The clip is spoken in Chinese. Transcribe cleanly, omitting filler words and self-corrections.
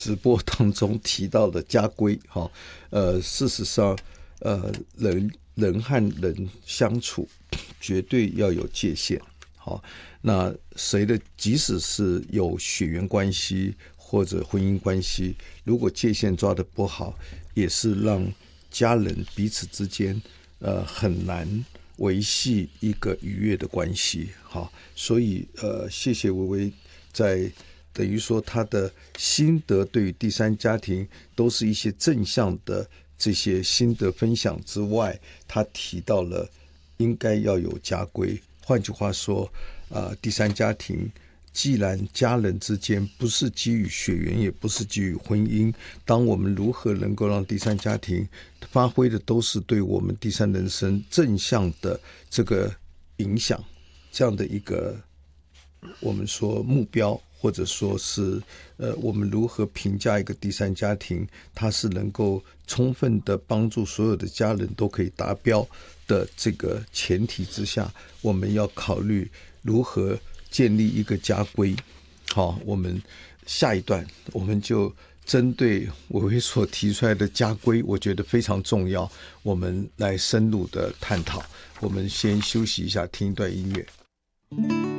直播当中提到的家规，事实上，人和人相处绝对要有界限。好，那即使是有血缘关系或者婚姻关系，如果界限抓得不好，也是让家人彼此之间很难维系一个愉悦的关系。好，所以谢谢薇薇在等于说他的心得对于第三家庭都是一些正向的这些心得分享之外，他提到了应该要有家规。换句话说，第三家庭既然家人之间不是基于血缘，也不是基于婚姻，当我们如何能够让第三家庭发挥的都是对我们第三人生正向的这个影响，这样的一个我们说目标，或者说是我们如何评价一个第三家庭，它是能够充分的帮助所有的家人都可以达标的这个前提之下，我们要考虑如何建立一个家规。好，我们下一段我们就针对我为所提出来的家规，我觉得非常重要，我们来深入的探讨。我们先休息一下，听一段音乐。